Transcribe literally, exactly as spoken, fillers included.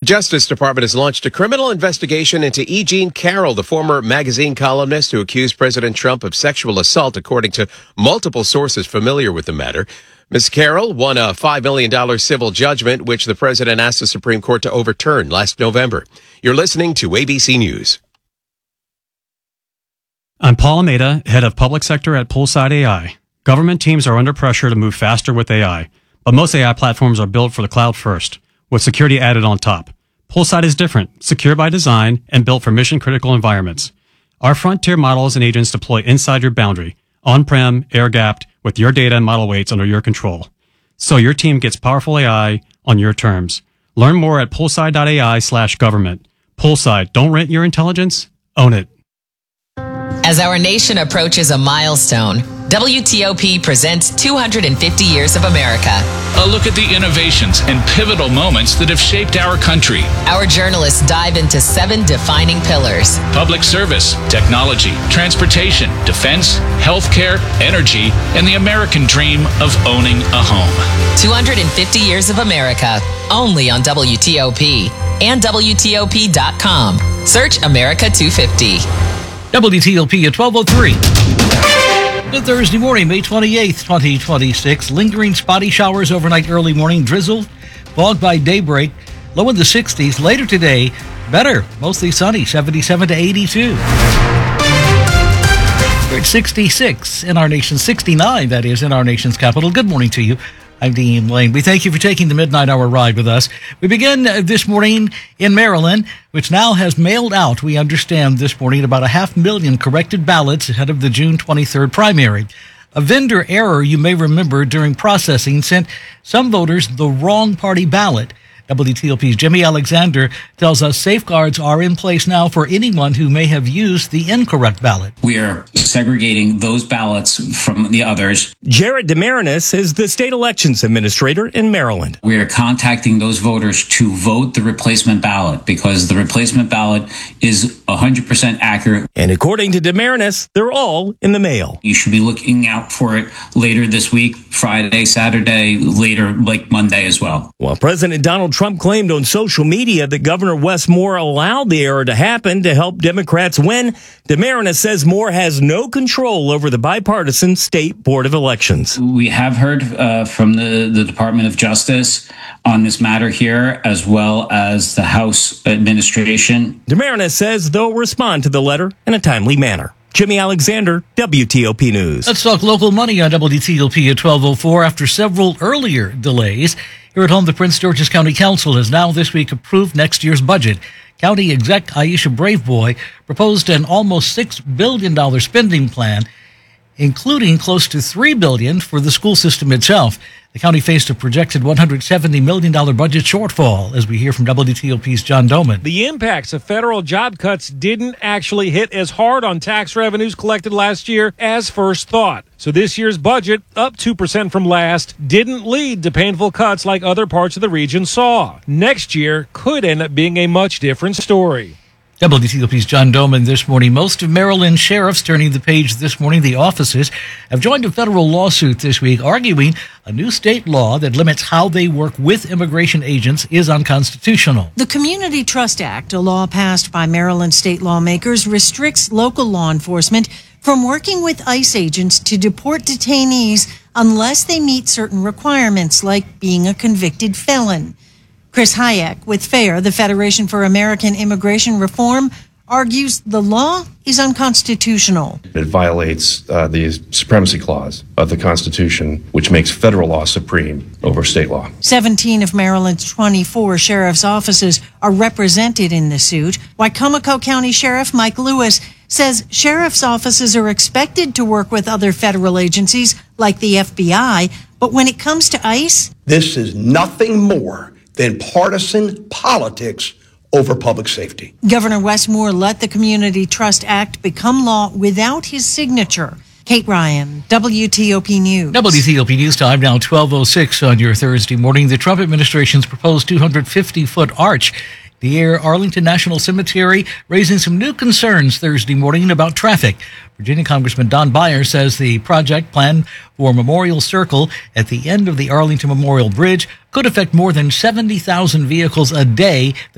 Justice Department has launched a criminal investigation into E. Jean Carroll, the former magazine columnist who accused President Trump of sexual assault, according to multiple sources familiar with the matter. Miz Carroll won a five million dollars civil judgment, which the president asked the Supreme Court to overturn last November. You're listening to A B C News. I'm Paul Almeida, head of public sector at Poolside A I. Government teams are under pressure to move faster with A I, but most A I platforms are built for the cloud first, with security added on top. Poolside is different, secure by design, and built for mission-critical environments. Our frontier models and agents deploy inside your boundary, on-prem, air-gapped, with your data and model weights under your control. So your team gets powerful A I on your terms. Learn more at poolside.ai slash government. Poolside, don't rent your intelligence, own it. As our nation approaches a milestone, W T O P presents two hundred fifty Years of America. A look at the innovations and pivotal moments that have shaped our country. Our journalists dive into seven defining pillars: public service, technology, transportation, defense, healthcare, energy, and the American dream of owning a home. two hundred fifty Years of America, only on W T O P and W T O P dot com. Search America two fifty. W T O P at twelve oh three. Good Thursday morning, May twenty-eighth, twenty twenty-six. Lingering spotty showers overnight, early morning drizzle, fog by daybreak, low in the sixties. Later today, better, mostly sunny, seventy-seven to eighty-two. We're at sixty-six in our nation, sixty-nine, that is, in our nation's capital. Good morning to you. I'm Dean Lane. We thank you for taking the midnight hour ride with us. We begin this morning in Maryland, which now has mailed out, we understand this morning, about a half million corrected ballots ahead of the June twenty-third primary. A vendor error, you may remember, during processing sent some voters the wrong party ballot. W T O P's Jimmy Alexander tells us safeguards are in place now for anyone who may have used the incorrect ballot. We are segregating those ballots from the others. Jared Demarinis is the state elections administrator in Maryland. We are contacting those voters to vote the replacement ballot because the replacement ballot is one hundred percent accurate. And according to Demarinis, they're all in the mail. You should be looking out for it later this week, Friday, Saturday, later, like Monday as well. Well, President Donald Trump claimed on social media that Governor Wes Moore allowed the error to happen to help Democrats win. Demarinis says Moore has no control over the bipartisan State Board of Elections. We have heard uh, from the, the Department of Justice on this matter here, as well as the House administration. Demarinis says they'll respond to the letter in a timely manner. Jimmy Alexander, W T O P News. Let's talk local money on W T O P at twelve oh four. After several earlier delays, here at home, the Prince George's County Council has now this week approved next year's budget. County Exec Aisha Braveboy proposed an almost six billion dollars spending plan, including close to three billion dollars for the school system itself. The county faced a projected one hundred seventy million dollars budget shortfall, as we hear from W T O P's John Doman. The impacts of federal job cuts didn't actually hit as hard on tax revenues collected last year as first thought. So this year's budget, up two percent from last, didn't lead to painful cuts like other parts of the region saw. Next year could end up being a much different story. W T O P's John Doman this morning. Most of Maryland sheriffs turning the page this morning. The offices have joined a federal lawsuit this week arguing a new state law that limits how they work with immigration agents is unconstitutional. The Community Trust Act, a law passed by Maryland state lawmakers, restricts local law enforcement from working with ICE agents to deport detainees unless they meet certain requirements, like being a convicted felon. Chris Hayek with FAIR, the Federation for American Immigration Reform, argues the law is unconstitutional. It violates uh, the supremacy clause of the Constitution, which makes federal law supreme over state law. seventeen of Maryland's twenty-four sheriff's offices are represented in the suit. Wicomico County Sheriff Mike Lewis says sheriff's offices are expected to work with other federal agencies like the F B I, but when it comes to ICE, this is nothing more than partisan politics over public safety. Governor Wes Moore let the Community Trust Act become law without his signature. Kate Ryan, W T O P News. W T O P News time now twelve oh six on your Thursday morning. The Trump administration's proposed two hundred fifty foot arch near Arlington National Cemetery, raising some new concerns Thursday morning about traffic. Virginia Congressman Don Beyer says the project planned for Memorial Circle at the end of the Arlington Memorial Bridge could affect more than seventy thousand vehicles a day.